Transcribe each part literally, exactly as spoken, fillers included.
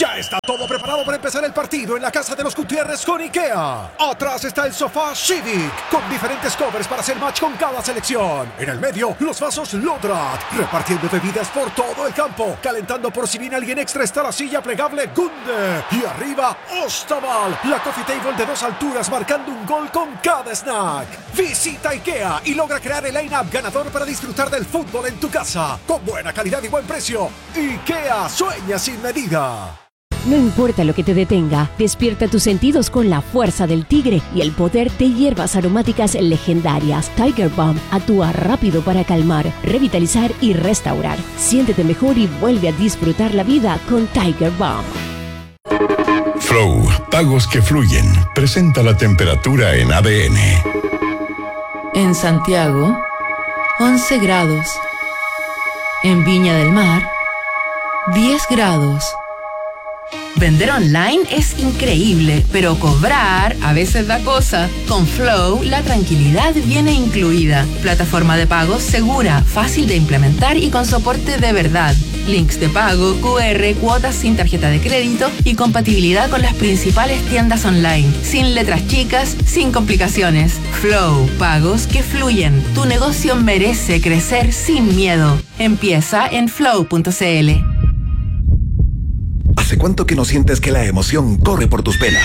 Ya está todo preparado para empezar el partido en la casa de los Gutiérrez con IKEA. Atrás está el sofá Civic, con diferentes covers para hacer match con cada selección. En el medio, los vasos Lodrat, repartiendo bebidas por todo el campo. Calentando por si viene alguien extra está la silla plegable Gunde. Y arriba, Ostaval, la coffee table de dos alturas marcando un gol con cada snack. Visita IKEA y logra crear el line-up ganador para disfrutar del fútbol en tu casa. Con buena calidad y buen precio. IKEA sueña sin medida. No importa lo que te detenga, despierta tus sentidos con la fuerza del tigre y el poder de hierbas aromáticas legendarias. Tiger Balm actúa rápido para calmar, revitalizar y restaurar. Siéntete mejor y vuelve a disfrutar la vida con Tiger Balm. Flow, pagos que fluyen, presenta la temperatura en A D N. En Santiago, once grados. En Viña del Mar, diez grados. Vender online es increíble, pero cobrar a veces da cosa. Con Flow, la tranquilidad viene incluida. Plataforma de pagos segura, fácil de implementar y con soporte de verdad. Links de pago, Q R, cuotas sin tarjeta de crédito y compatibilidad con las principales tiendas online. Sin letras chicas, sin complicaciones. Flow, pagos que fluyen. Tu negocio merece crecer sin miedo. Empieza en flow punto c l. ¿Hace cuánto que no sientes que la emoción corre por tus venas?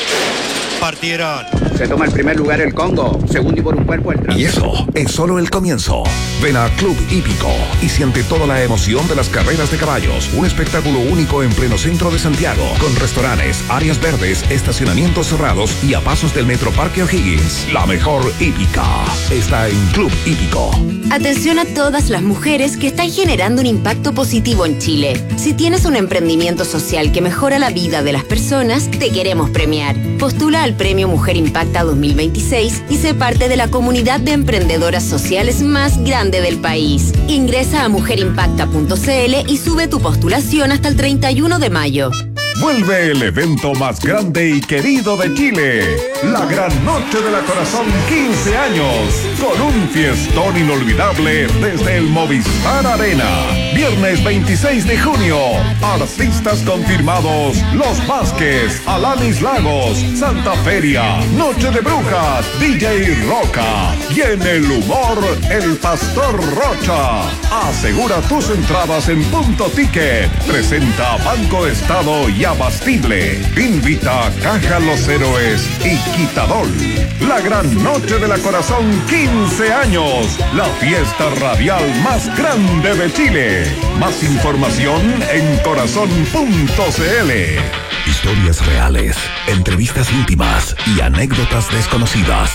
Partieron. Se toma el primer lugar el Congo, segundo y por un cuerpo el Y eso es solo el comienzo. Ven a Club Hípico y siente toda la emoción de las carreras de caballos. Un espectáculo único en pleno centro de Santiago, con restaurantes, áreas verdes, estacionamientos cerrados y a pasos del Metro Parque O'Higgins. La mejor hípica está en Club Hípico. Atención a todas las mujeres que están generando un impacto positivo en Chile. Si tienes un emprendimiento social que mejora la vida de las personas, te queremos premiar. Postula al Premio Mujer Impacta dos mil veintiséis y sé parte de la comunidad de emprendedoras sociales más grande del país. Ingresa a mujer impacta punto c l y sube tu postulación hasta el treinta y uno de mayo. Vuelve el evento más grande y querido de Chile, la Gran Noche de la Corazón quince años, con un fiestón inolvidable desde el Movistar Arena. Viernes veintiséis de junio, artistas confirmados, Los Vázquez, Alanis Lagos, Santa Feria, Noche de Brujas, D J Roca y en el humor, el Pastor Rocha. Asegura tus entradas en Punto Ticket. Presenta Banco Estado y Abastible. Invita Caja Los Héroes y Quitadol. La Gran Noche de la Corazón quince años. La fiesta radial más grande de Chile. Más información en corazón punto c l. Historias reales, entrevistas íntimas y anécdotas desconocidas.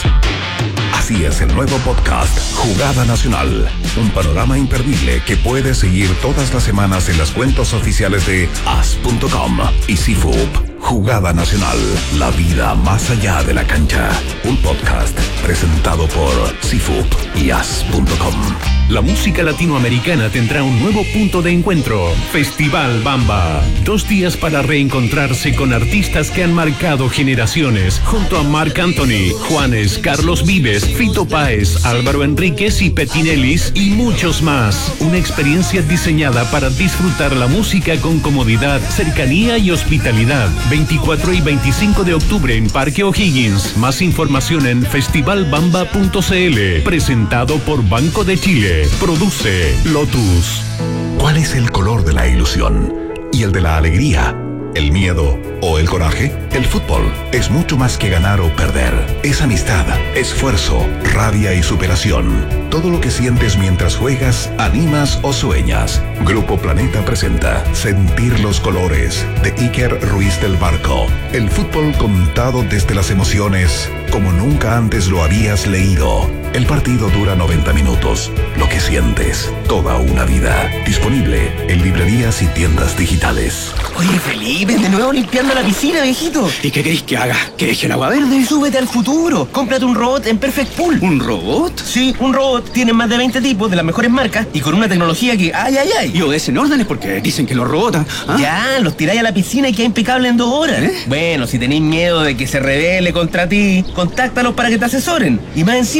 Así es el nuevo podcast Jugada Nacional. Un panorama imperdible que puedes seguir todas las semanas en las cuentas oficiales de as punto com y C F U P. Jugada Nacional, la vida más allá de la cancha. Un podcast presentado por C F U P y as punto com. La música latinoamericana tendrá un nuevo punto de encuentro. Festival Bamba. Dos días para reencontrarse con artistas que han marcado generaciones. Junto a Marc Anthony, Juanes, Carlos Vives, Fito Páez, Álvaro Enríquez y Petinelis y muchos más. Una experiencia diseñada para disfrutar la música con comodidad, cercanía y hospitalidad. veinticuatro y veinticinco de octubre en Parque O'Higgins. Más información en festival bamba punto c l. Presentado por Banco de Chile. Produce Lotus. ¿Cuál es el color de la ilusión y el de la alegría? ¿El miedo o el coraje? El fútbol es mucho más que ganar o perder. Es amistad, esfuerzo, rabia y superación. Todo lo que sientes mientras juegas, animas o sueñas. Grupo Planeta presenta Sentir los colores de Iker Ruiz del Barco. El fútbol contado desde las emociones como nunca antes lo habías leído. El partido dura noventa minutos. Lo que sientes, toda una vida. Disponible en librerías y tiendas digitales. Oye, Felipe, de nuevo limpiando la piscina, viejito. ¿Y qué queréis que haga? ¿Que deje el agua verde y súbete al futuro? Cómprate un robot en Perfect Pool. ¿Un robot? Sí, un robot. Tienen más de veinte tipos de las mejores marcas y con una tecnología que ¡ay, ay, ay! Y obedecen órdenes porque dicen que los robots... ¿ah? Ya, los tiráis a la piscina y queda impecable en dos horas. ¿Eh? Bueno, si tenéis miedo de que se rebele contra ti, contáctalos para que te asesoren. Y más encima están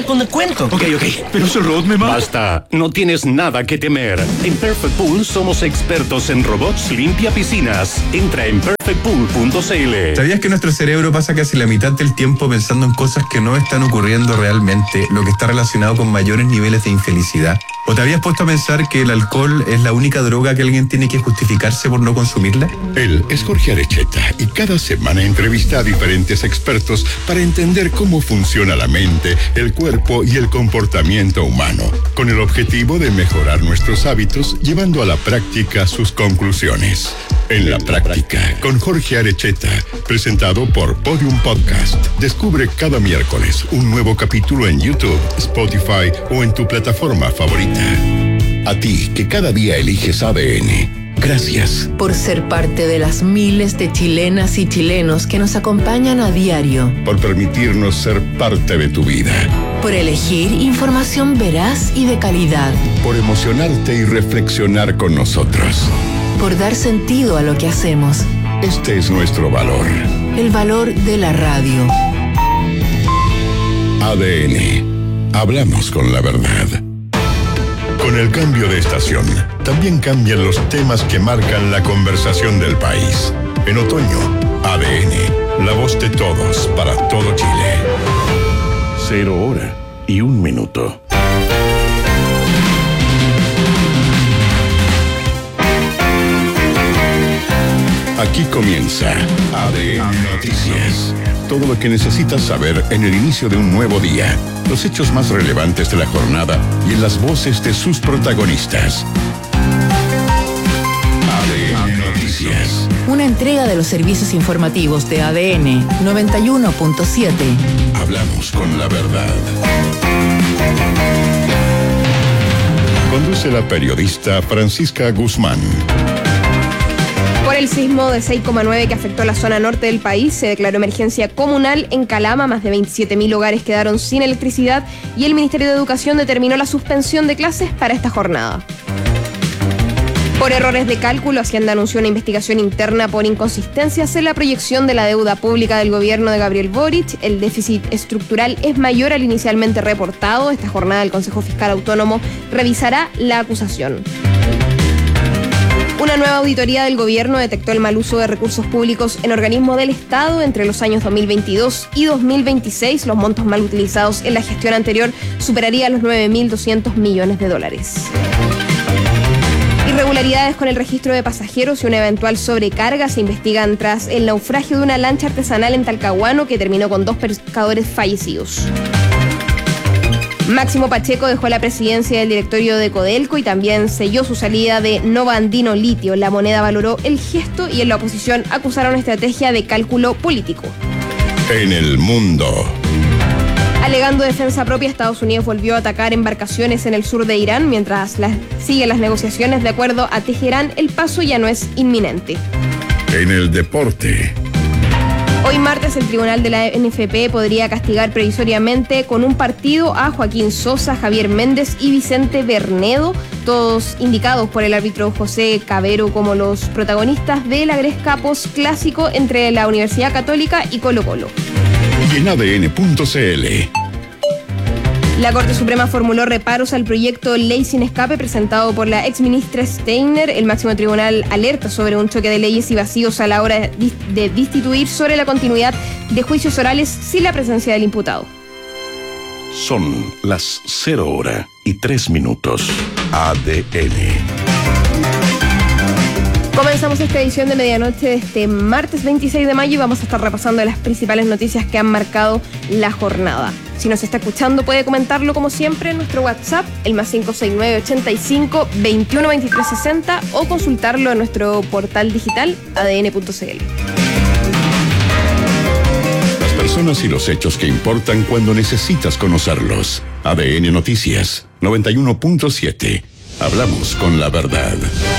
con descuento. Ok, ok, pero ese robot me mata. Basta, no tienes nada que temer. En Perfect Pool somos expertos en robots limpia piscinas. Entra en perfect pool punto c l. ¿Sabías que nuestro cerebro pasa casi la mitad del tiempo pensando en cosas que no están ocurriendo realmente, lo que está relacionado con mayores niveles de infelicidad? ¿O te habías puesto a pensar que el alcohol es la única droga que alguien tiene que justificarse por no consumirla? Él es Jorge Arecheta y cada semana entrevista a diferentes expertos para entender cómo funciona la mente, el cuerpo y el comportamiento humano, con el objetivo de mejorar nuestros hábitos, llevando a la práctica sus conclusiones. En la práctica, con Jorge Arecheta, presentado por Podium Podcast. Descubre cada miércoles un nuevo capítulo en YouTube, Spotify o en tu plataforma favorita. A ti, que cada día eliges A D N. Gracias por ser parte de las miles de chilenas y chilenos que nos acompañan a diario. Por permitirnos ser parte de tu vida. Por elegir información veraz y de calidad. Por emocionarte y reflexionar con nosotros. Por dar sentido a lo que hacemos. Este es nuestro valor. El valor de la radio. A D N. Hablamos con la verdad. Con el cambio de estación, también cambian los temas que marcan la conversación del país. En otoño, A D N, la voz de todos para todo Chile. Cero hora y un minuto. Aquí comienza A D N Noticias. Todo lo que necesitas saber en el inicio de un nuevo día. Los hechos más relevantes de la jornada y en las voces de sus protagonistas. A D N Noticias. Una entrega de los servicios informativos de A D N noventa y uno punto siete. Hablamos con la verdad. Conduce la periodista Francisca Guzmán. Por el sismo de seis coma nueve que afectó la zona norte del país, se declaró emergencia comunal en Calama. Más de veintisiete mil hogares quedaron sin electricidad y el Ministerio de Educación determinó la suspensión de clases para esta jornada. Por errores de cálculo, Hacienda anunció una investigación interna por inconsistencias en la proyección de la deuda pública del gobierno de Gabriel Boric. El déficit estructural es mayor al inicialmente reportado. Esta jornada el Consejo Fiscal Autónomo revisará la acusación. Una nueva auditoría del gobierno detectó el mal uso de recursos públicos en organismos del Estado entre los años dos mil veintidós y dos mil veintiséis. Los montos mal utilizados en la gestión anterior superarían los nueve mil doscientos millones de dólares. Irregularidades con el registro de pasajeros y una eventual sobrecarga se investigan tras el naufragio de una lancha artesanal en Talcahuano que terminó con dos pescadores fallecidos. Máximo Pacheco dejó la presidencia del directorio de Codelco y también selló su salida de Nova Andino Litio. La moneda valoró el gesto y en la oposición acusaron estrategia de cálculo político. En el mundo. Alegando defensa propia, Estados Unidos volvió a atacar embarcaciones en el sur de Irán. Mientras las, siguen las negociaciones, de acuerdo a Teherán, el paso ya no es inminente. En el deporte. Hoy martes el tribunal de la N F P podría castigar previsoriamente con un partido a Joaquín Sosa, Javier Méndez y Vicente Bernedo, todos indicados por el árbitro José Cabero como los protagonistas del Agresca post-clásico entre la Universidad Católica y Colo Colo. Y en A D N punto c l. La Corte Suprema formuló reparos al proyecto Ley Sin Escape presentado por la exministra Steiner. El máximo tribunal alerta sobre un choque de leyes y vacíos a la hora de destituir sobre la continuidad de juicios orales sin la presencia del imputado. Son las cero hora y tres minutos. A D N. Comenzamos esta edición de medianoche de este martes veintiséis de mayo y vamos a estar repasando las principales noticias que han marcado la jornada. Si nos está escuchando puede comentarlo como siempre en nuestro WhatsApp, el más cinco seis nueve, ochenta y cinco, veintiuno, veintitrés, sesenta o consultarlo en nuestro portal digital A D N punto c l. Las personas y los hechos que importan cuando necesitas conocerlos. A D N Noticias noventa y uno punto siete. Hablamos con la verdad.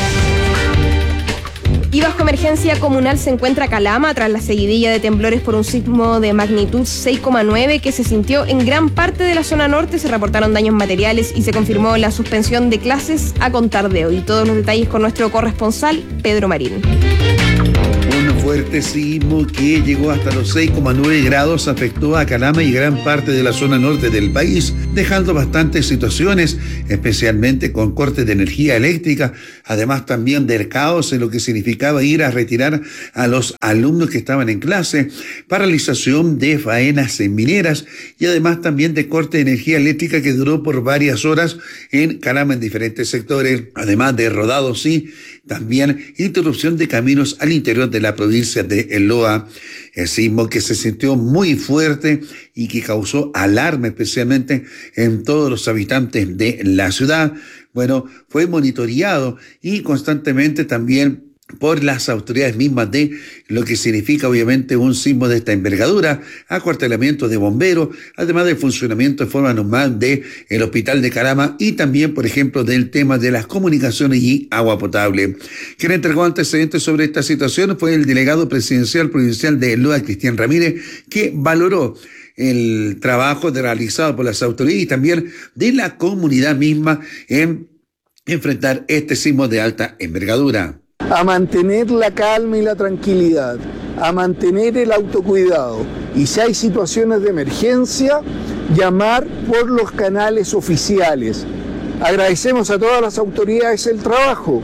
Y bajo emergencia comunal se encuentra Calama tras la seguidilla de temblores por un sismo de magnitud seis coma nueve que se sintió en gran parte de la zona norte. Se reportaron daños materiales y se confirmó la suspensión de clases a contar de hoy. Todos los detalles con nuestro corresponsal, Pedro Marín. Un fuerte sismo que llegó hasta los seis coma nueve grados afectó a Calama y gran parte de la zona norte del país, dejando bastantes situaciones, especialmente con cortes de energía eléctrica, además también del caos en lo que significaba ir a retirar a los alumnos que estaban en clase, paralización de faenas en mineras y además también de corte de energía eléctrica que duró por varias horas en Calama en diferentes sectores, además de rodados y también interrupción de caminos al interior de la provincia de El Loa. El sismo que se sintió muy fuerte y que causó alarma especialmente en todos los habitantes de la ciudad. Bueno, fue monitoreado y constantemente también por las autoridades mismas de lo que significa obviamente un sismo de esta envergadura, acuartelamiento de bomberos, además del funcionamiento de forma normal del hospital de Calama y también, por ejemplo, del tema de las comunicaciones y agua potable. Quien entregó antecedentes sobre esta situación fue el delegado presidencial provincial de El Loa, Cristian Ramírez, que valoró el trabajo realizado por las autoridades y también de la comunidad misma en enfrentar este sismo de alta envergadura. A mantener la calma y la tranquilidad, a mantener el autocuidado y si hay situaciones de emergencia, llamar por los canales oficiales. Agradecemos a todas las autoridades el trabajo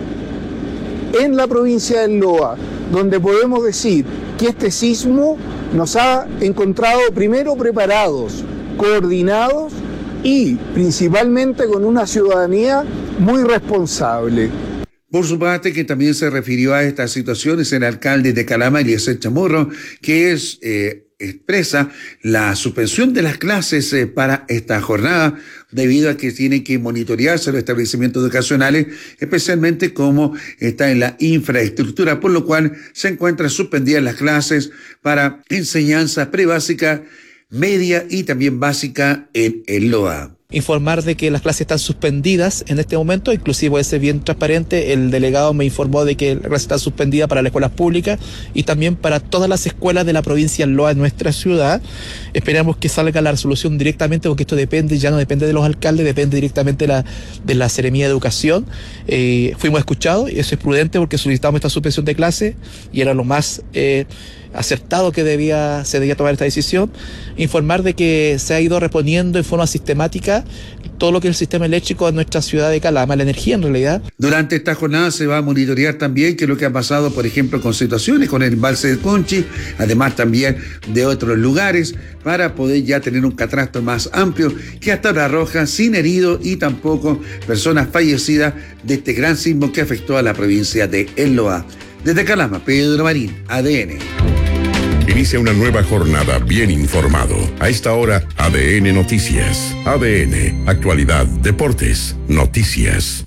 en la provincia del Loa, donde podemos decir que este sismo nos ha encontrado primero preparados, coordinados y principalmente con una ciudadanía muy responsable. Por su parte, que también se refirió a estas situaciones el alcalde de Calama, Eliezer Chamorro, que es eh, expresa la suspensión de las clases eh, para esta jornada, debido a que tienen que monitorearse los establecimientos educacionales, especialmente como está en la infraestructura, por lo cual se encuentran suspendidas las clases para enseñanza prebásica, media y también básica en el Loa. Informar de que las clases están suspendidas en este momento, inclusive puede ser bien transparente, el delegado me informó de que la clase está suspendida para las escuelas públicas y también para todas las escuelas de la provincia de Loa en nuestra ciudad. Esperamos que salga la resolución directamente, porque esto depende, ya no depende de los alcaldes, depende directamente de la, de la Seremía de Educación. Eh, fuimos escuchados y eso es prudente porque solicitamos esta suspensión de clase y era lo más eh, acertado que debía, se debía tomar esta decisión. Informar de que se ha ido reponiendo en forma sistemática todo lo que es el sistema eléctrico en nuestra ciudad de Calama, la energía en realidad. Durante esta jornada se va a monitorear también qué es lo que ha pasado, por ejemplo, con situaciones con el embalse de Conchi, además también de otros lugares, para poder ya tener un catastro más amplio que hasta ahora arroja sin heridos y tampoco personas fallecidas de este gran sismo que afectó a la provincia de El Loa. Desde Calama, Pedro Marín, A D N. Inicia una nueva jornada bien informado. A esta hora, A D N Noticias. A D N, actualidad, deportes, noticias.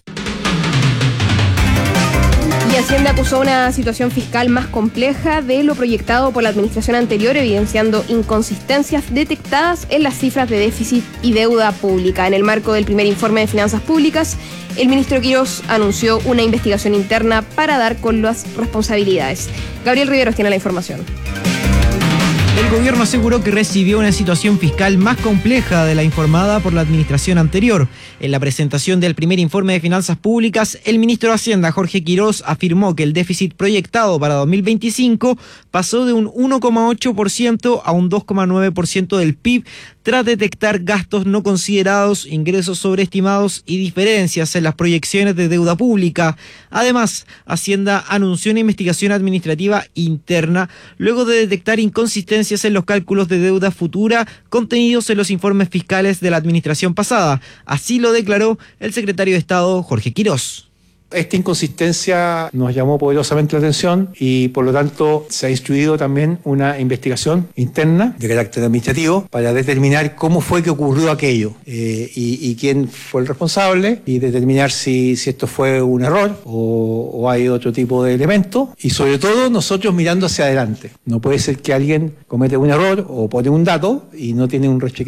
Y Hacienda acusó una situación fiscal más compleja de lo proyectado por la administración anterior, evidenciando inconsistencias detectadas en las cifras de déficit y deuda pública. En el marco del primer informe de finanzas públicas, el ministro Quirós anunció una investigación interna para dar con las responsabilidades. Gabriel Riveros tiene la información. El gobierno aseguró que recibió una situación fiscal más compleja de la informada por la administración anterior. En la presentación del primer informe de finanzas públicas, el ministro de Hacienda, Jorge Quirós, afirmó que el déficit proyectado para dos mil veinticinco pasó de un uno coma ocho por ciento a un dos coma nueve por ciento del P I B, tras detectar gastos no considerados, ingresos sobreestimados y diferencias en las proyecciones de deuda pública. Además, Hacienda anunció una investigación administrativa interna luego de detectar inconsistencias en los cálculos de deuda futura contenidos en los informes fiscales de la administración pasada. Así lo declaró el secretario de Estado, Jorge Quirós. Esta inconsistencia nos llamó poderosamente la atención y por lo tanto se ha instruido también una investigación interna de carácter administrativo para determinar cómo fue que ocurrió aquello eh, y, y quién fue el responsable y determinar si, si esto fue un error o, o hay otro tipo de elemento y sobre todo nosotros mirando hacia adelante. No puede ser que alguien comete un error o pone un dato y no tiene un rechequeo.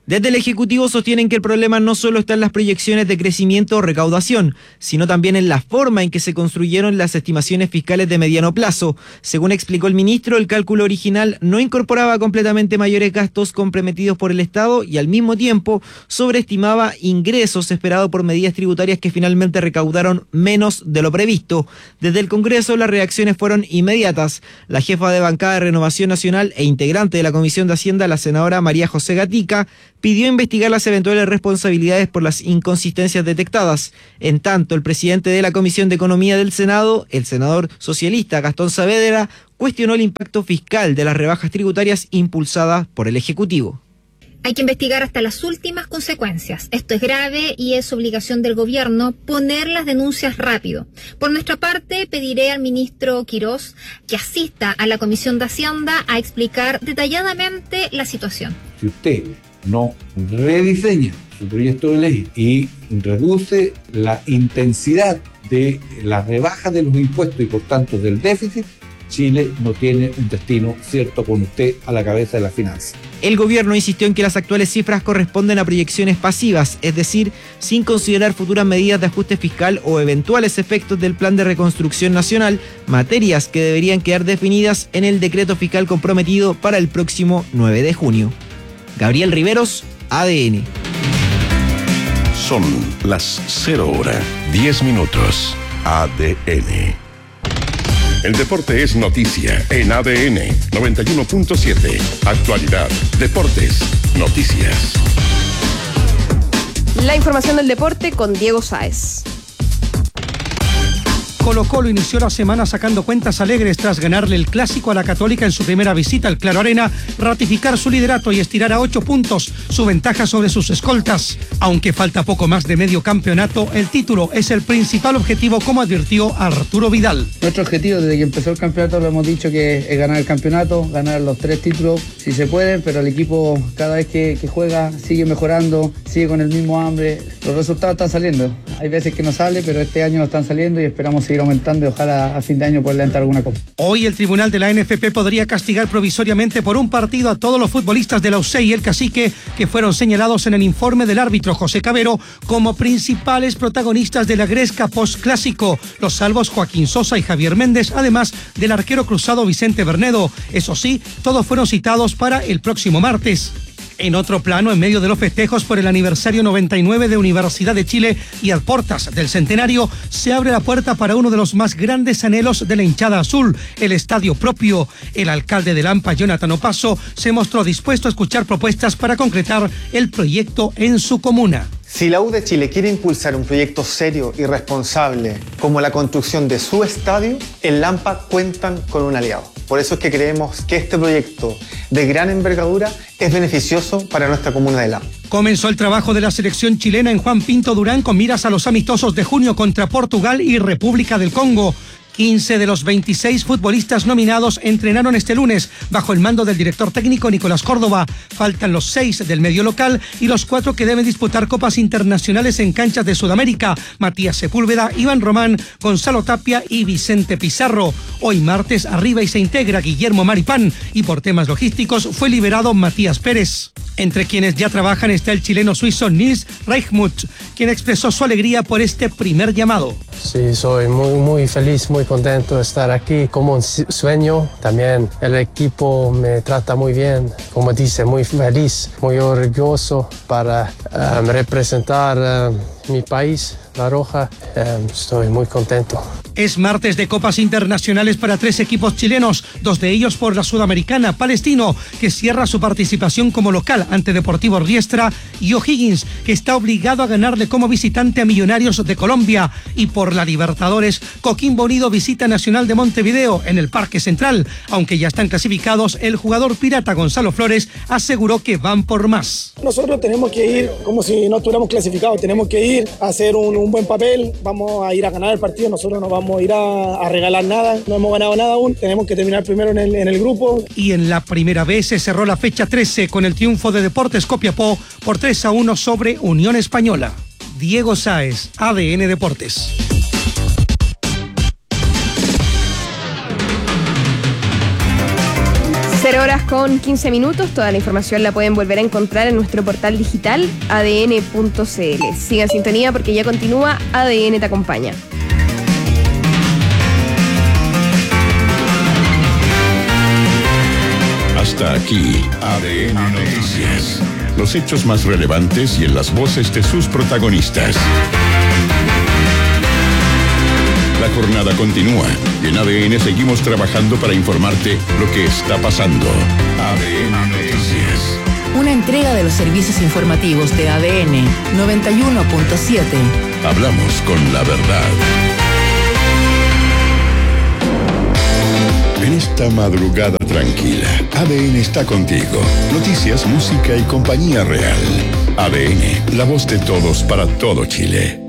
Desde el Ejecutivo sostienen que el problema no solo está en las proyecciones de crecimiento o recaudación, sino también en la forma en que se construyeron las estimaciones fiscales de mediano plazo. Según explicó el ministro, el cálculo original no incorporaba completamente mayores gastos comprometidos por el Estado y al mismo tiempo sobreestimaba ingresos esperados por medidas tributarias que finalmente recaudaron menos de lo previsto. Desde el Congreso las reacciones fueron inmediatas. La jefa de bancada de Renovación Nacional e integrante de la Comisión de Hacienda, la senadora María José Gatica, pidió investigar las eventuales responsabilidades por las inconsistencias detectadas. En tanto, el presidente de la Comisión de Economía del Senado, el senador socialista Gastón Saavedra, cuestionó el impacto fiscal de las rebajas tributarias impulsadas por el Ejecutivo. Hay que investigar hasta las últimas consecuencias. Esto es grave y es obligación del gobierno poner las denuncias rápido. Por nuestra parte, pediré al ministro Quirós que asista a la Comisión de Hacienda a explicar detalladamente la situación. Si usted no rediseña su proyecto de ley y reduce la intensidad de la rebaja de los impuestos y por tanto del déficit, Chile no tiene un destino cierto con usted a la cabeza de las finanzas. El gobierno insistió en que las actuales cifras corresponden a proyecciones pasivas, es decir, sin considerar futuras medidas de ajuste fiscal o eventuales efectos del Plan de Reconstrucción Nacional, materias que deberían quedar definidas en el decreto fiscal comprometido para el próximo nueve de junio. Gabriel Riveros, A D N. Son las cero hora, diez minutos. A D N. El deporte es noticia en A D N noventa y uno punto siete. Actualidad, deportes, noticias. La información del deporte con Diego Sáez. Colo-Colo inició la semana sacando cuentas alegres tras ganarle el clásico a la Católica en su primera visita al Claro Arena, ratificar su liderato y estirar a ocho puntos su ventaja sobre sus escoltas. Aunque falta poco más de medio campeonato, el título es el principal objetivo, como advirtió Arturo Vidal. Nuestro objetivo desde que empezó el campeonato lo hemos dicho que es ganar el campeonato, ganar los tres títulos si se puede, pero el equipo cada vez que, que juega sigue mejorando, sigue con el mismo hambre. Los resultados están saliendo, hay veces que no sale, pero este año están saliendo y esperamos seguir aumentando y ojalá a fin de año poder entrar alguna copa. Hoy el tribunal de la N F P podría castigar provisoriamente por un partido a todos los futbolistas de la U C E y el Cacique que fueron señalados en el informe del árbitro José Cabero como principales protagonistas de la gresca post-clásico. Los salvos Joaquín Sosa y Javier Méndez, además del arquero cruzado Vicente Bernedo. Eso sí, todos fueron citados para el próximo martes. En otro plano, en medio de los festejos por el aniversario noventa y nueve de Universidad de Chile y a portas del centenario, se abre la puerta para uno de los más grandes anhelos de la hinchada azul, el estadio propio. El alcalde de Lampa, Jonathan Opaso, se mostró dispuesto a escuchar propuestas para concretar el proyecto en su comuna. Si la U de Chile quiere impulsar un proyecto serio y responsable como la construcción de su estadio, en Lampa cuentan con un aliado. Por eso es que creemos que este proyecto de gran envergadura es beneficioso para nuestra comuna de Lampa. Comenzó el trabajo de la selección chilena en Juan Pinto Durán con miras a los amistosos de junio contra Portugal y República del Congo. quince de los veintiséis futbolistas nominados entrenaron este lunes bajo el mando del director técnico Nicolás Córdoba. Faltan los seis del medio local y los cuatro que deben disputar copas internacionales en canchas de Sudamérica: Matías Sepúlveda, Iván Román, Gonzalo Tapia y Vicente Pizarro. Hoy martes arriba y se integra Guillermo Maripán y por temas logísticos fue liberado Matías Pérez. Entre quienes ya trabajan está el chileno suizo Nils Reichmuth, quien expresó su alegría por este primer llamado. Sí, soy muy, muy feliz, muy contento de estar aquí, como un sueño. También el equipo me trata muy bien, como dice, muy feliz, muy orgulloso para um, representar uh, mi país, La Roja. Um, estoy muy contento. Es martes de copas internacionales para tres equipos chilenos, dos de ellos por la Sudamericana. Palestino, que cierra su participación como local ante Deportivo Riestra, y O'Higgins, que está obligado a ganarle como visitante a Millonarios de Colombia. Y por la Libertadores, Coquimbo Unido visita Nacional de Montevideo en el Parque Central. Aunque ya están clasificados, el jugador pirata Gonzalo Flores aseguró que van por más. Nosotros tenemos que ir como si no estuviéramos clasificados, tenemos que ir a hacer un, un buen papel, vamos a ir a ganar el partido, nosotros no vamos a ir a, a regalar nada, no hemos ganado nada aún, tenemos que terminar primero en el, en el grupo. Y en la primera vez se cerró la fecha trece con el triunfo de Deportes Copiapó por tres a uno sobre Unión Española. Diego Sáez, A D N Deportes. Se veinte horas con quince minutos. Toda la información la pueden volver a encontrar en nuestro portal digital a d n punto c l. Sigan en sintonía porque ya continúa A D N Te Acompaña. Hasta aquí, A D N Noticias. Los hechos más relevantes y en las voces de sus protagonistas. La jornada continúa y en A D N seguimos trabajando para informarte lo que está pasando. A D N Noticias. Una entrega de los servicios informativos de A D N noventa y uno punto siete. Hablamos con la verdad. En esta madrugada tranquila, A D N está contigo. Noticias, música y compañía real. A D N, la voz de todos para todo Chile.